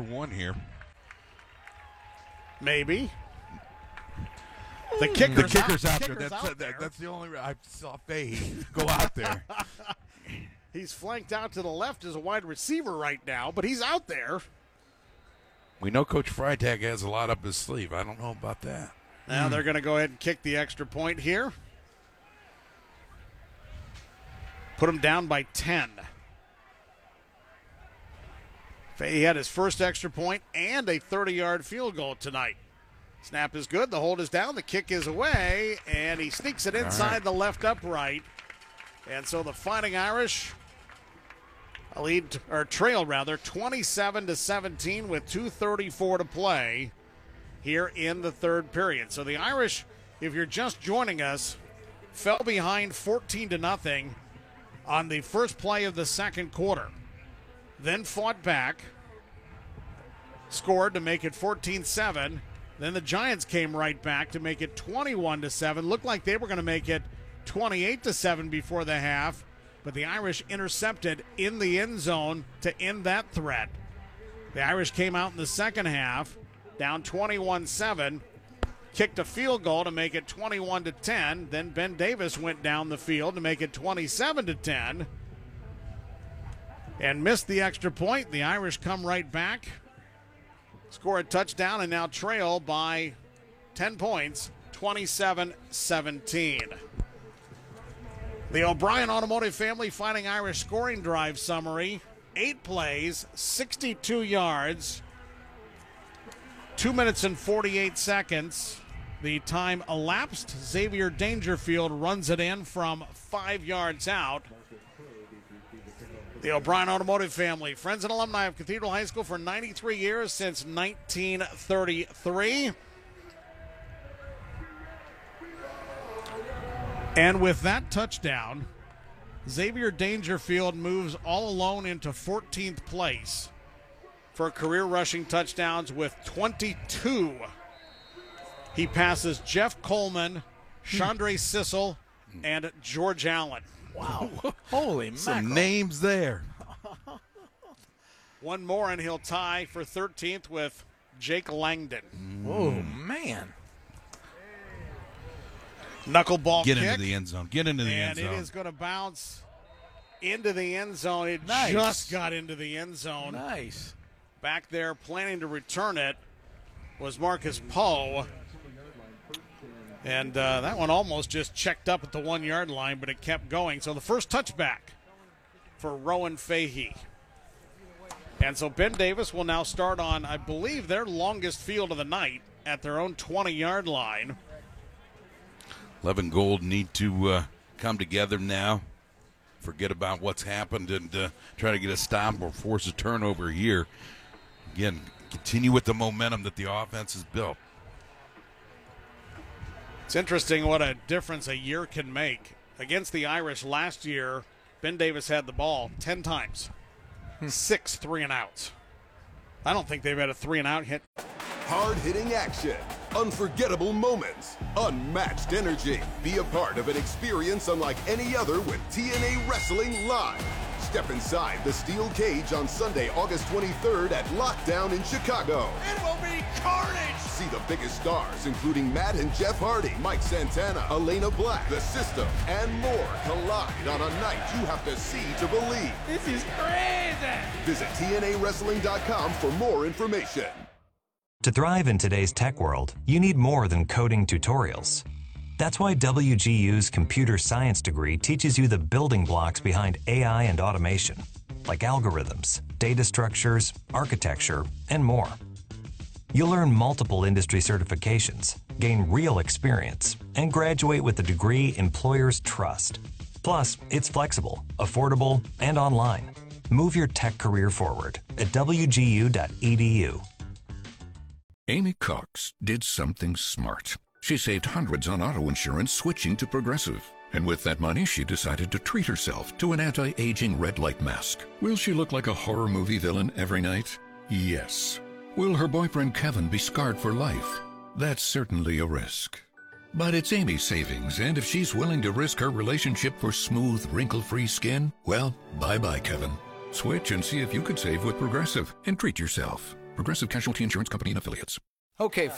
2-1 here. Maybe. The kicker's out there. That's the only. I saw Fahey go out there. He's flanked out to the left as a wide receiver right now, but he's out there. We know Coach Freitag has a lot up his sleeve. I don't know about that. Now they're going to go ahead and kick the extra point here. Put him down by 10. Fahey had his first extra point and a 30-yard field goal tonight. Snap is good. The hold is down. The kick is away, and he sneaks it inside the left upright. And so the Fighting Irish trail 27-17 with 2:34 to play here in the third period. So the Irish, if you're just joining us, fell behind 14-0 on the first play of the second quarter. Then fought back, scored to make it 14-7. Then the Giants came right back to make it 21-7. Looked like they were going to make it 28-7 before the half, but the Irish intercepted in the end zone to end that threat. The Irish came out in the second half, down 21-7, kicked a field goal to make it 21-10. Then Ben Davis went down the field to make it 27-10 and missed the extra point. The Irish come right back, score a touchdown, and now trail by 10 points, 27-17. The O'Brien Automotive Family Fighting Irish scoring drive summary: 8 plays, 62 yards, 2 minutes and 48 seconds. The time elapsed. Xavier Dangerfield runs it in from 5 yards out. The O'Brien Automotive Family, friends and alumni of Cathedral High School for 93 years, since 1933. And with that touchdown, Xavier Dangerfield moves all alone into 14th place for career rushing touchdowns with 22. He passes Jeff Coleman, Chandre Sissel, and George Allen. Wow. Holy mackerel. Some names there. One more and he'll tie for 13th with Jake Langdon. Oh, man. Knuckleball kick. Get into the end zone. Get into the end zone. And it is going to bounce into the end zone. It Nice. just got into the end zone. Nice. Back there planning to return it was Marcus Poe. And that one almost just checked up at the 1 yard line, but it kept going. So the first touchback for Rowan Fahey. And so Ben Davis will now start on, I believe, their longest field of the night at their own 20-yard line. Levin Gold need to come together now, forget about what's happened, and try to get a stop or force a turnover here. Again, continue with the momentum that the offense has built. It's interesting what a difference a year can make. Against the Irish last year, Ben Davis had the ball 10 times. 6 3-and-outs. I don't think they've had a 3-and-out hit. Hard-hitting action, unforgettable moments, unmatched energy. Be a part of an experience unlike any other with TNA Wrestling Live. Step inside the steel cage on Sunday, August 23rd at Lockdown in Chicago. It will be carnage. See the biggest stars, including Matt and Jeff Hardy, Mike Santana, Elena Black, The System, and more collide on a night you have to see to believe. This is crazy. Visit TNAWrestling.com for more information. To thrive in today's tech world, you need more than coding tutorials. That's why WGU's computer science degree teaches you the building blocks behind AI and automation, like algorithms, data structures, architecture, and more. You'll earn multiple industry certifications, gain real experience, and graduate with a degree employers trust. Plus, it's flexible, affordable, and online. Move your tech career forward at wgu.edu. Amy Cox did something smart. She saved hundreds on auto insurance switching to Progressive. And with that money, she decided to treat herself to an anti-aging red light mask. Will she look like a horror movie villain every night? Yes. Will her boyfriend Kevin be scarred for life? That's certainly a risk. But it's Amy's savings, and if she's willing to risk her relationship for smooth, wrinkle-free skin, well, bye-bye, Kevin. Switch and see if you could save with Progressive and treat yourself. Progressive Casualty Insurance Company and Affiliates. Okay,